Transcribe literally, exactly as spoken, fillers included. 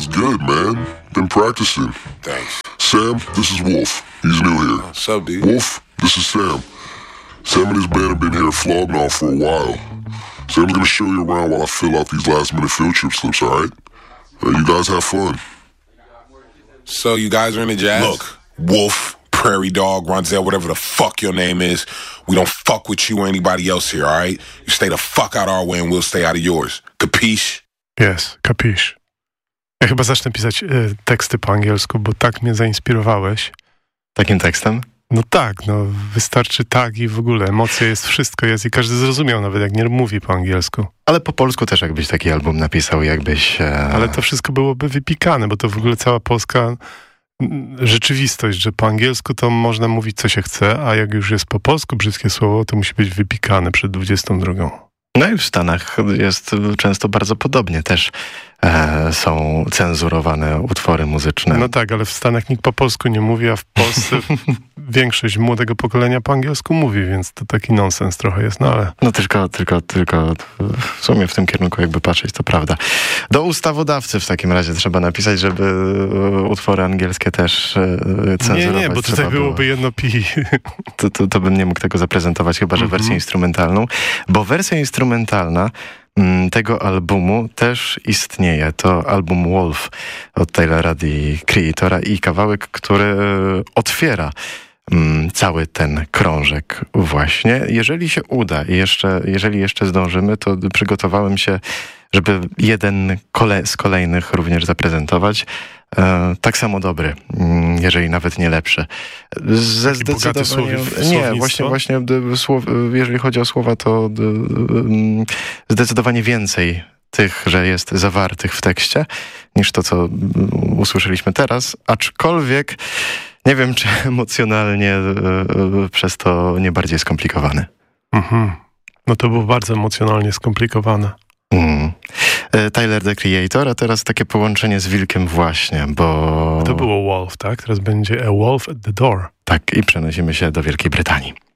Sounds good, man. Been practicing. Thanks. Sam, this is Wolf. He's new here. What's up, B? Wolf, this is Sam. Sam and his band have been here flogging off for a while. Sam's gonna show you around while I fill out these last-minute field trip slips, all right? Uh, you guys have fun. So you guys are into jazz? Look, Wolf, Prairie Dog, Ronzel, whatever the fuck your name is, we don't fuck with you or anybody else here, all right? You stay the fuck out our way and we'll stay out of yours. Capiche? Yes, capiche. Ja chyba zacznę pisać y, teksty po angielsku, bo tak mnie zainspirowałeś. Takim tekstem? No tak, no wystarczy tak i w ogóle emocja jest, wszystko jest i każdy zrozumiał, nawet jak nie mówi po angielsku. Ale po polsku też jakbyś taki album napisał, jakbyś... E... Ale to wszystko byłoby wypikane, bo to w ogóle cała polska rzeczywistość, że po angielsku to można mówić co się chce, a jak już jest po polsku brzydkie słowo, to musi być wypikane przed dwudziestą drugą. No i w Stanach jest często bardzo podobnie. Też e, są cenzurowane utwory muzyczne. No tak, ale w Stanach nikt po polsku nie mówi, a w Polsce większość młodego pokolenia po angielsku mówi, więc to taki nonsens trochę jest, no ale... No tylko, tylko, tylko w sumie w tym kierunku jakby patrzeć, to prawda. Do ustawodawcy w takim razie trzeba napisać, żeby utwory angielskie też cenzurować. Nie, nie, bo tutaj byłoby było. jedno pi. To, to, to bym nie mógł tego zaprezentować, chyba że wersję mm-hmm. instrumentalną, bo wersja instrumentalna tego albumu też istnieje. To album Wolf od Taylora the Creatora i kawałek, który otwiera cały ten krążek właśnie. Jeżeli się uda i jeszcze, jeżeli jeszcze zdążymy, to przygotowałem się, żeby jeden kole- z kolejnych również zaprezentować. E, tak samo dobry, jeżeli nawet nie lepszy. Ze zdecydowanie... Nie, właśnie, właśnie jeżeli chodzi o słowa, to zdecydowanie więcej tych, że jest zawartych w tekście, niż to, co usłyszeliśmy teraz, aczkolwiek nie wiem, czy emocjonalnie y, y, przez to nie bardziej skomplikowany. Mhm. No to było bardzo emocjonalnie skomplikowane. Mm. Tyler, the Creator, a teraz takie połączenie z Wilkiem właśnie, bo... To było Wolf, tak? Teraz będzie A Wolf at the Door. Tak, i przenosimy się do Wielkiej Brytanii.